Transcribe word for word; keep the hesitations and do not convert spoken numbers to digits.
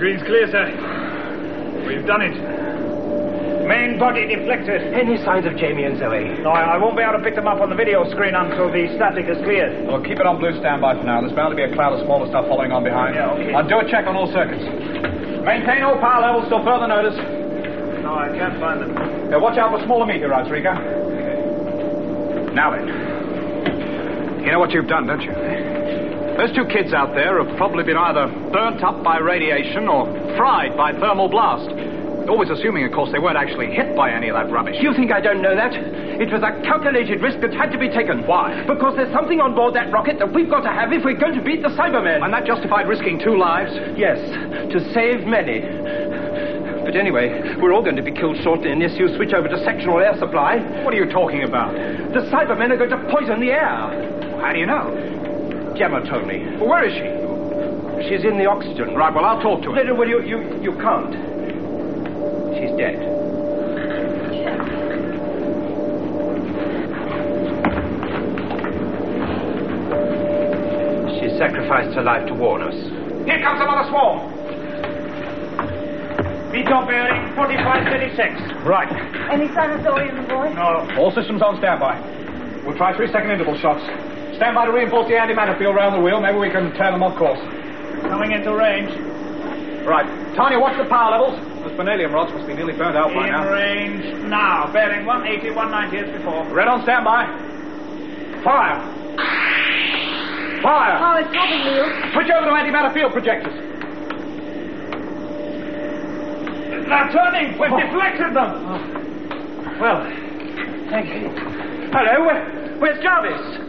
Screen's clear, sir. We've done it. Main body deflected. Any signs of Jamie and Zoe? No, I, I won't be able to pick them up on the video screen until the static is cleared. Well, keep it on blue standby for now. There's bound to be a cloud of smaller stuff following on behind. Yeah, okay. I'll do a check on all circuits. Maintain all power levels till further notice. No, I can't find them. Yeah, watch out for smaller meteorites, Rika. Now then. You know what you've done, don't you? Those two kids out there have probably been either burnt up by radiation or fried by thermal blast. Always assuming, of course, they weren't actually hit by any of that rubbish. You think I don't know that? It was a calculated risk that had to be taken. Why? Because there's something on board that rocket that we've got to have if we're going to beat the Cybermen. And that justified risking two lives? Yes, to save many. But anyway, we're all going to be killed shortly unless you switch over to sectional air supply. What are you talking about? The Cybermen are going to poison the air. How do you know? Gemma told me. Well, where is she? She's in the oxygen. Right, well, I'll talk to her. No, no, well, you, you, you can't. She's dead. She sacrificed her life to warn us. Here comes another swarm. Veto bearing forty-five thirty-six. Right. Any sign of Zoe and the boy? No. All systems on standby. We'll try three-second interval shots. Stand by to reinforce the antimatter field around the wheel. Maybe we can turn them off course. Coming into range. Right. Tanya, watch the power levels. Those vanadium rods must be nearly burned out by In now. range now. Bearing one eighty, one ninety as before. Red on standby. Fire. Fire. Oh, it's dropping, Neil. Switch over to antimatter field projectors. They're turning. We've Oh. deflected them. Well, thank you. Hello, where, where's Jarvis?